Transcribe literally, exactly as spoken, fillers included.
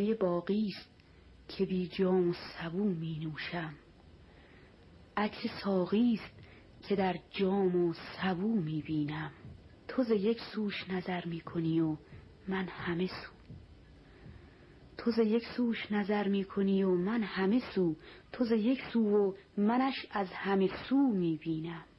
جامه باقیست که بی جام و سبو می نوشم. عکس ساقیست که در جام و سبو می بینم. تو ز یک سوش نظر می کنی و من همه سو تو ز یک سوش نظر می کنی و من همه سو تو ز یک سو و منش از همه سو می بینم.